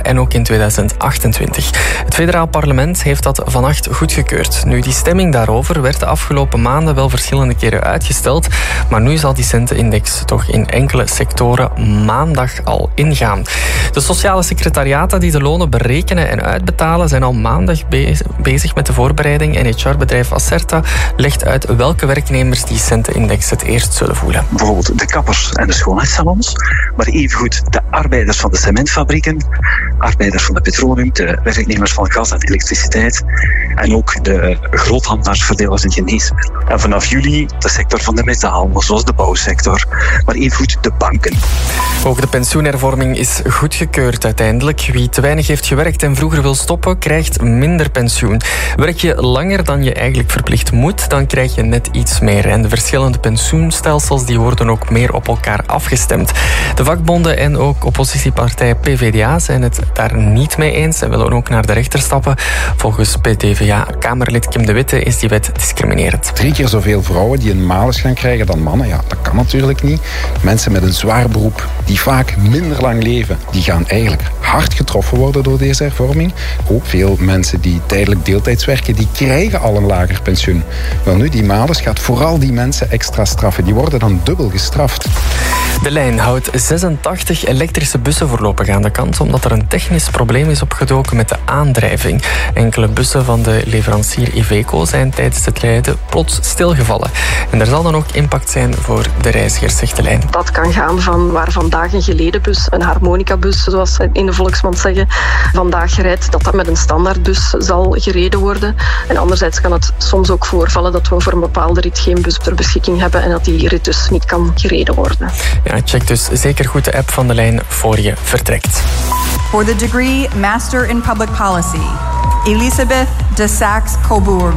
en ook in 2028. Het federaal parlement heeft dat vannacht goedgekeurd. Nu, die stemming daarover werd de afgelopen maanden wel verschillende keren uitgesteld, maar nu zal die centenindex toch in enkele sectoren maandag al ingaan. De sociale secretariaten die de lonen berekenen en uitbetalen zijn al maandag bezig met de voorbereiding en HR-bedrijf Acerta legt uit welke werknemers die centenindex het eerst zullen voelen. Bijvoorbeeld de kappers en de schoonheidssalons, maar evengoed de arbeiders van de cementfabrieken, arbeiders van de petroleum, de werknemers van gas en elektriciteit en ook de groothandelaars, verdelers en geneesmiddelen. En vanaf juli de sector van de metaal, zoals de bouwsector, maar evengoed de banken. Ook de pensioenhervorming is goedgekeurd uiteindelijk. Wie te weinig heeft gewerkt en vroeger wil stoppen, krijgt minder pensioen. Werk je langer dan je eigenlijk verplicht moet, dan krijg je net iets meer. En de verschillende pensioenstelsels die worden ook meer op elkaar afgestemd. De vakbonden en ook oppositiepartij PvdA zijn het daar niet mee eens en willen ook naar de rechter stappen. Volgens PvdA-kamerlid Kim de Witte is die wet discriminerend. 3 keer zoveel vrouwen die een malus gaan krijgen dan mannen, ja, dat kan natuurlijk niet. Mensen met een zwaar beroep die vaak minder lang leven, die gaan eigenlijk hard getroffen worden door deze hervorming. Ook veel mensen die tijdelijk deeltijds werken, die krijgen al een lager pensioen. Wel nu, die malus gaat vooral die mensen extra straffen. Die worden dan dubbel gestraft. De lijn houdt 86 elektrische bussen voorlopig aan de kant, omdat er een technisch probleem is opgedoken met de aandrijving. Enkele bussen van de leverancier Iveco zijn tijdens het rijden plots stilgevallen. En er zal dan ook impact zijn voor de reizigers, zegt de lijn. Dat kan gaan van waar vandaag een geledenbus, een harmonicabus, zoals ze in de volksmond zeggen, vandaag rijdt, dat met een standaardbus zal gereden worden. En anderzijds kan het soms ook voorvallen dat we voor een bepaalde rit geen bus ter beschikking hebben en dat die rit dus niet kan gereden worden. Ja, check dus zeker goed de app van de lijn voor je vertrekt. For the degree Master in Public Policy, Elisabeth de Saxe-Coburg.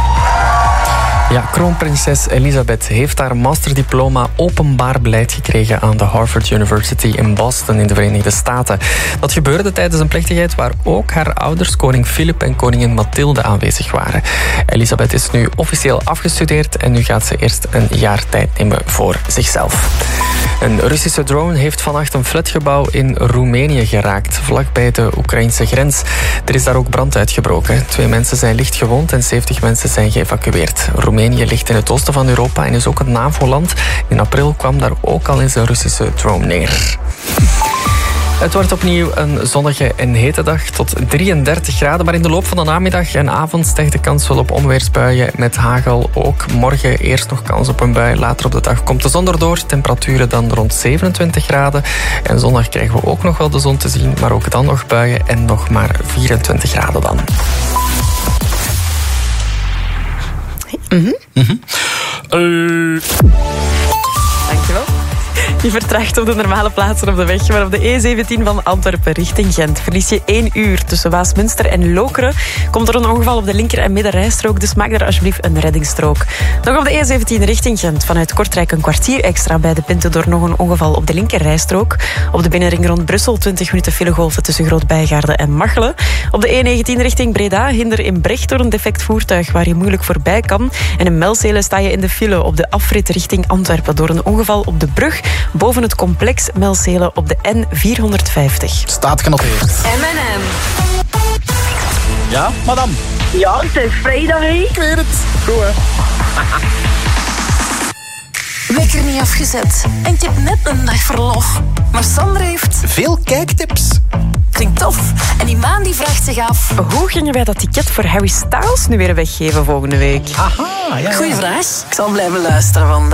Ja, kroonprinses Elisabeth heeft haar masterdiploma openbaar beleid gekregen aan de Harvard University in Boston in de Verenigde Staten. Dat gebeurde tijdens een plechtigheid waar ook haar ouders, koning Philip en koningin Mathilde, aanwezig waren. Elisabeth is nu officieel afgestudeerd en nu gaat ze eerst een jaar tijd nemen voor zichzelf. Een Russische drone heeft vannacht een flatgebouw in Roemenië geraakt, vlakbij de Oekraïnse grens. Er is daar ook brand uitgebroken. 2 mensen zijn licht gewond en 70 mensen zijn geëvacueerd. Roemenië ligt in het oosten van Europa en is ook een NAVO-land. In april kwam daar ook al eens een Russische drone neer. Het wordt opnieuw een zonnige en hete dag tot 33 graden. Maar in de loop van de namiddag en avond stijgt de kans wel op onweersbuien met hagel. Ook morgen eerst nog kans op een bui. Later op de dag komt de zon erdoor. Temperaturen dan rond 27 graden. En zondag krijgen we ook nog wel de zon te zien. Maar ook dan nog buien en nog maar 24 graden dan. Dankjewel. Je vertraagt op de normale plaatsen op de weg, maar op de E17 van Antwerpen richting Gent verlies je 1 uur. Tussen Waasmunster en Lokeren komt er een ongeval op de linker- en middenrijstrook, dus maak daar alsjeblieft een reddingsstrook. Nog op de E17 richting Gent, vanuit Kortrijk een kwartier extra bij de Pinte door nog een ongeval op de linkerrijstrook. Op de binnenring rond Brussel 20 minuten filegolven tussen Groot-Bijgaarden en Machelen. Op de E19 richting Breda hinder in Brecht door een defect voertuig waar je moeilijk voorbij kan. En in Melzelen sta je in de file op de afrit richting Antwerpen door een ongeval op de brug boven het complex Melzelen op de N450. Staat genoteerd. M&M. Ja, madame? Ja, het is vrijdag, hè? Ik weet het. Goed, hè? Wekker niet afgezet. En ik heb net een dag verlof. Maar Sander heeft veel kijktips. Klinkt tof. En die maan die vraagt zich af: hoe gingen wij dat ticket voor Harry Styles nu weer weggeven volgende week? Aha, ja. Goeie vraag. Ik zal blijven luisteren vandaag.